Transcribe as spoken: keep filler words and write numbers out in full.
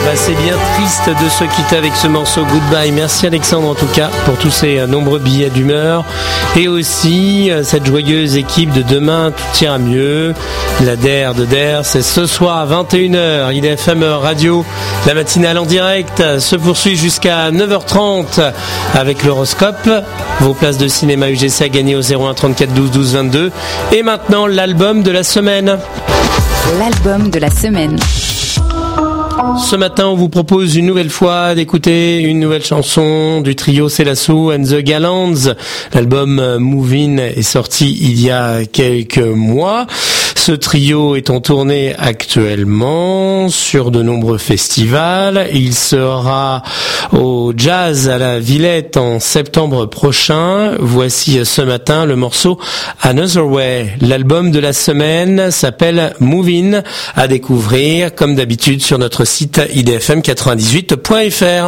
Bah, c'est bien triste de se quitter avec ce morceau Goodbye. Merci Alexandre en tout cas pour tous ces nombreux billets d'humeur et aussi cette joyeuse équipe de Demain tout ira mieux. La D E R de D E R, c'est ce soir à vingt et une heures. I D F M Radio, la matinale en direct se poursuit jusqu'à neuf heures trente avec l'horoscope. Vos places de cinéma U G C à gagner au zéro un trente-quatre douze douze vingt-deux. Et maintenant l'album de la semaine. L'album de la semaine. Ce matin, on vous propose une nouvelle fois d'écouter une nouvelle chanson du trio Selassou and the Gallants. L'album Move In est sorti il y a quelques mois. Ce trio est en tournée actuellement sur de nombreux festivals. Il sera au Jazz à la Villette en septembre prochain. Voici ce matin le morceau Another Way. L'album de la semaine s'appelle Move In, à découvrir comme d'habitude sur notre site i d f m quatre-vingt-dix-huit point f r.